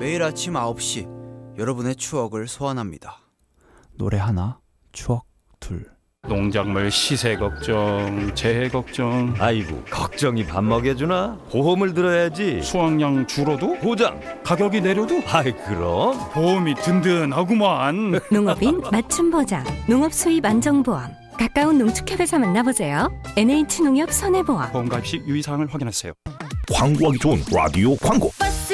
매일 아침 9시 여러분의 추억을 소환합니다. 노래 하나, 추억 둘. 농작물 시세 걱정, 재해 걱정. 아이고, 걱정이 밥 먹여주나? 보험을 들어야지. 수확량 줄어도? 보장. 가격이 내려도? 아이, 그럼 보험이 든든하구만. 농업인 맞춤 보장, 농업 수입 안정보험. 가까운 농축협에서 만나보세요. NH농협 손해보험. 보험 가입 시 유의사항을 확인하세요. 광고하기 좋은 라디오 광고.